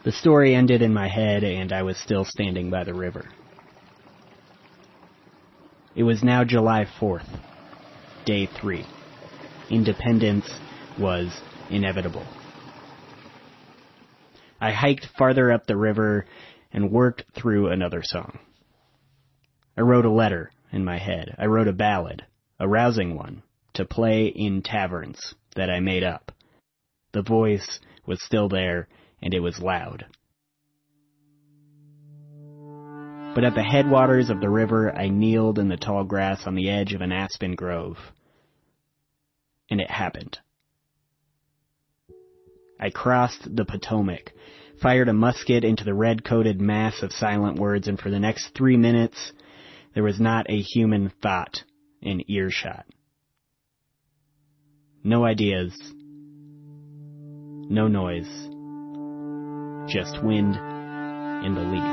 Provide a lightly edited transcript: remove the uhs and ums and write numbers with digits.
The story ended in my head, and I was still standing by the river. It was now July 4th, day 3. Independence was inevitable. I hiked farther up the river and worked through another song. I wrote a letter in my head. I wrote a ballad, a rousing one, to play in taverns that I made up. The voice was still there, and it was loud. But at the headwaters of the river, I kneeled in the tall grass on the edge of an aspen grove. And it happened. I crossed the Potomac, fired a musket into the red-coated mass of silent words, and for the next 3 minutes, there was not a human thought in earshot. No ideas. No noise. Just wind and the leaf.